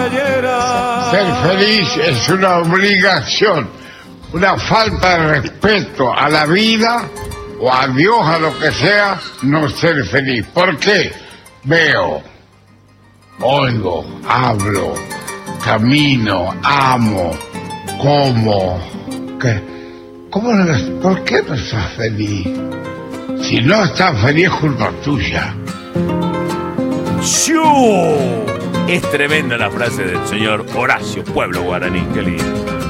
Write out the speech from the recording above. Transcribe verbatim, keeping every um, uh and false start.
Ser feliz es una obligación, una falta de respeto a la vida o a Dios, a lo que sea, no ser feliz. ¿Por qué? Veo, oigo, hablo, camino, amo, como. ¿Qué? ¿Cómo no, ¿Por qué no estás feliz? Si no estás feliz, es culpa tuya. ¡Shoo! Es tremenda la frase del señor Horacio Pueblo Guaraní, qué lindo.